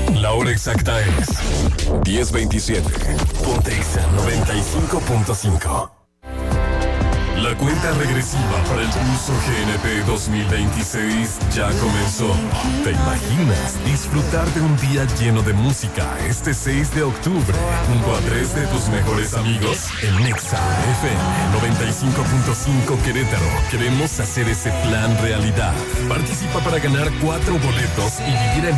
La hora exacta es 10:27. Ponte Exa 95.5. La cuenta regresiva para el curso GNP 2026 ya comenzó. ¿Te imaginas disfrutar de un día lleno de música este 6 de octubre junto a 3 de tus mejores amigos? En Exa FM 95.5 Querétaro queremos hacer ese plan realidad. Participa para ganar 4 boletos y vivir el